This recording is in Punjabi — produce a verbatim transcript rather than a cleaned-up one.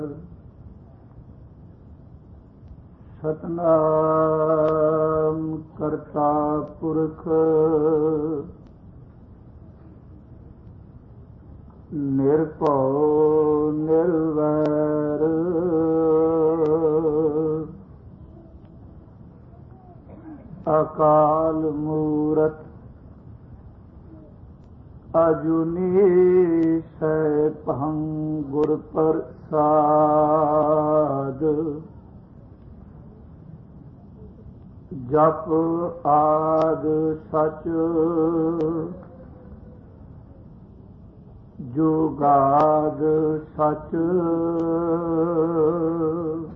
ਸਤਨਾਮ ਕਰਤਾ ਪੁਰਖ ਨਿਰਭਉ ਨਿਰਵੈਰ ਅਕਾਲ ਮੂਰਤ ਅਜੂਨੀ ਸੈਭੰ ਗੁਰ ਪ੍ਰਸਾਦ। ਜਪ ਆਦ ਸਚ ਜੁਗਾਦ ਸਚ